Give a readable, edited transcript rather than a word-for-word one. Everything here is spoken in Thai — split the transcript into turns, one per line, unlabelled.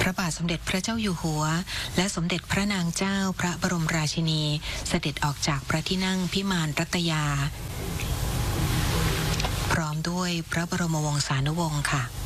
ระบาทสมเด็จพระเจ้าอยู่หัวและสมเด็จพระนางเจ้าพระบรมราชินีเสด็จออกจากพระที่นั่งพิมานรัตยาพร้อมด้วยพระบรมวงศานุวงศ์ค่ะ